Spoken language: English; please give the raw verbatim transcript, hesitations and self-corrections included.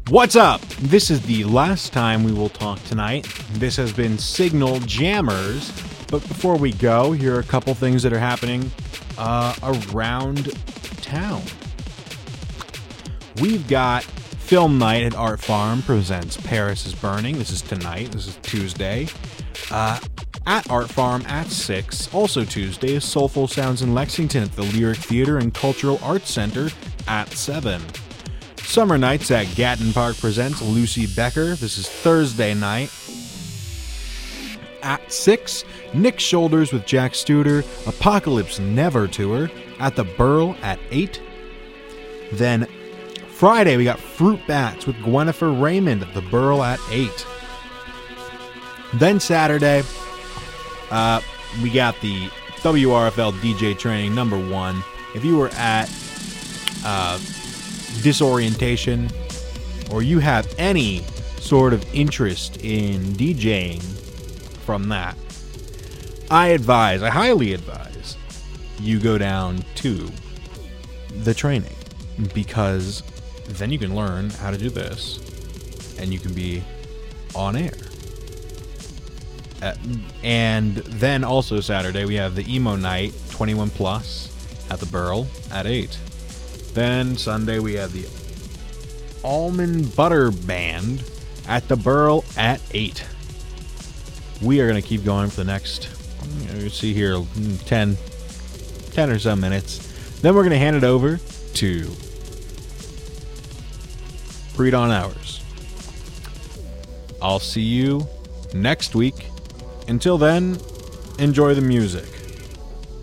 What's up? This is the last time we will talk tonight. This has been Signal Jammers. But before we go, here are a couple things that are happening uh, around town. We've got Film Night at Art Farm presents Paris is Burning. This is tonight. This is Tuesday. Uh, at Art Farm at six. Also Tuesday is Soulful Sounds in Lexington at the Lyric Theater and Cultural Arts Center at seven. Summer Nights at Gatton Park presents Lucy Becker. This is Thursday night. At six, Nick Shoulders with Jack Studer, Apocalypse Never Tour at the Burl at eight. Then Friday, we got Fruit Bats with Gwennifer Raymond at the Burl at eight. Then Saturday, uh, we got the W R F L D J training number one. If you were at uh, Disorientation, or you have any sort of interest in DJing from that, I advise, I highly advise, you go down to the training, because then you can learn how to do this, and you can be on air. Uh, and then also Saturday, we have the Emo Night twenty-one plus at the Burl at eight. Then Sunday, we have the Almond Butter Band at the Burl at eight. We are going to keep going for the next, let's see here, ten, ten or so minutes. Then we're going to hand it over to Pre-Dawn Hours. I'll see you next week. Until then, enjoy the music.